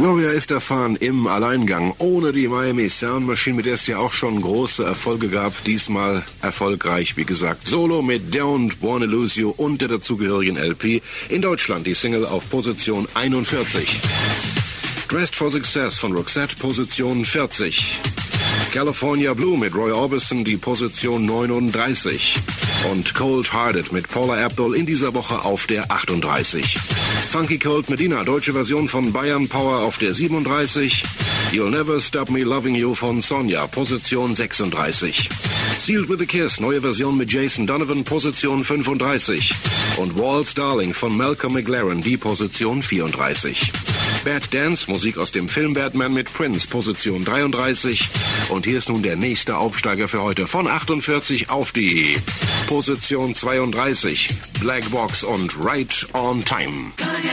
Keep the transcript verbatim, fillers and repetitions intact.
Gloria Estefan im Alleingang, ohne die Miami Sound Machine, mit der es ja auch schon große Erfolge gab. Diesmal erfolgreich, wie gesagt, solo mit Don't Wanna Lose You und der dazugehörigen L P. In Deutschland die Single auf Position einundvierzig. Dressed for Success von Roxette, Position vierzig. California Blue mit Roy Orbison, die Position neununddreißig. Und Cold Hearted mit Paula Abdul in dieser Woche auf der achtunddreißig. Funky Cold Medina, deutsche Version von Bayern Power auf der siebenunddreißig. You'll Never Stop Me Loving You von Sonja, Position sechsunddreißig. Sealed with a Kiss, neue Version mit Jason Donovan, Position fünfunddreißig. Und Waltz Darling von Malcolm McLaren, die Position vierunddreißig. Bad Dance, Musik aus dem Film Batman mit Prince, Position dreiunddreißig. Und hier ist nun der nächste Aufsteiger für heute von achtundvierzig auf die Position zweiunddreißig. Black Box und Right on Time.